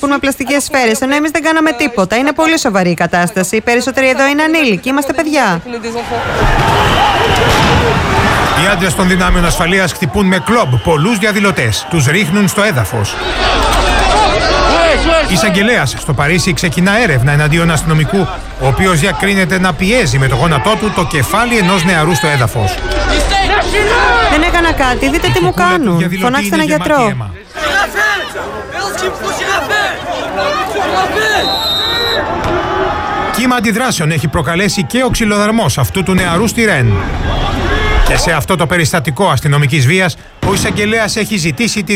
χτυπούν με πλαστικές σφαίρες, ενώ εμείς δεν κάναμε τίποτα. Είναι πολύ σοβαρή η κατάσταση. Οι περισσότεροι εδώ είναι ανήλικοι. Είμαστε παιδιά. Οι άντρες των δυνάμεων ασφαλείας χτυπούν με κλόμπ πολλούς διαδηλωτές. Τους ρίχνουν στο έδαφος. Η εισαγγελέας στο Παρίσι ξεκινά έρευνα εναντίον αστυνομικού, ο οποίος διακρίνεται να πιέζει με το γόνατό του το κεφάλι ενός νεαρού στο έδαφος. Δεν έκανα κάτι, δείτε τι μου κάνουν. Φωνάξτε ένα γιατρό. Κύμα αντιδράσεων έχει προκαλέσει και ο ξυλοδαρμός αυτού του νεαρού στη Ρεν. Και σε αυτό το περιστατικό αστυνομικής βίας, ο εισαγγελέας έχει ζητήσει τη